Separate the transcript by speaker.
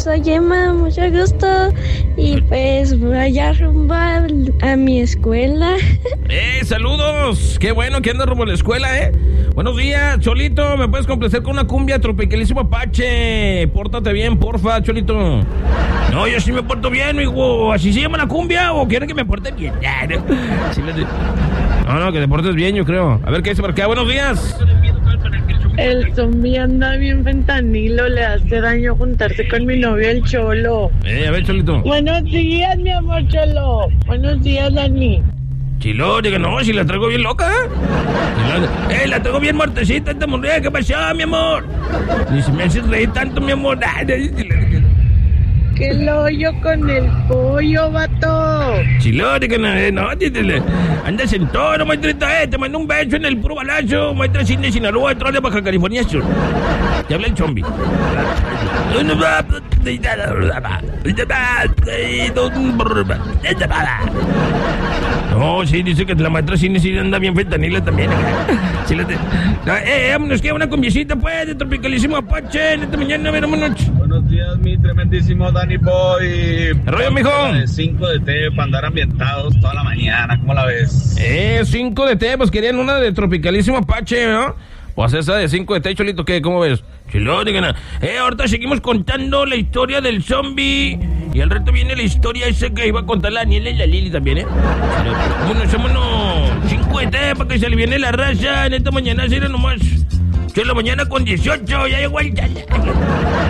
Speaker 1: soy Emma, mucho gusto. Y pues vaya rumbo a mi escuela.
Speaker 2: ¡Saludos! ¡Qué bueno que andas rumbo a la escuela, Buenos días, Cholito, ¿me puedes complacer con una cumbia Tropicalísimo Apache? Pórtate bien, porfa, Cholito. No, yo sí me porto bien, mijo. ¿Así se llama la cumbia o quieren que me porte bien? No, que te portes bien, yo creo. A ver qué dice por acá. Buenos días.
Speaker 3: El zombie anda bien fentanilo, le hace daño juntarse con mi novio el Cholo.
Speaker 2: A ver, Cholito.
Speaker 3: Buenos días, mi amor Cholo. Buenos días, Dani.
Speaker 2: Chilo, diga, no, si la traigo bien loca. La traigo bien muertecita esta mujer. ¿Qué pasó, mi amor? Ni se me hace reír tanto, mi amor.
Speaker 3: ¿Qué lo yo con el pollo, vato?
Speaker 2: Chilo, diga, no, andas en todo, maestrita, te mando un beso en el puro balazo, maestra Cindy Sinaloa, detrás de Baja California Sur. Te habla el zombie. No, sí, dice que la maestra Cindy anda bien fentanila también. Vámonos, que una cumbiecita, pues, de Tropicalísimo Apache, en esta mañana, vámonos.
Speaker 4: Buenos días, mi tremendísimo Danny Boy.
Speaker 2: ¿Qué rollo, mijo?
Speaker 4: 5 de té para andar ambientados toda la mañana, ¿cómo la ves?
Speaker 2: 5 de té, pues querían una de Tropicalísimo Apache, ¿no? Pues esa de 5 de té, Cholito, ¿qué? ¿Cómo ves? Chilo, digan, ahorita seguimos contando la historia del zombie. Y al rato viene la historia esa que iba a contar la Daniela y la Lili también, Vámonos, 5 de té para que se le viene la raza. En esta mañana será nomás 8 de la mañana con 18, ya llegó el...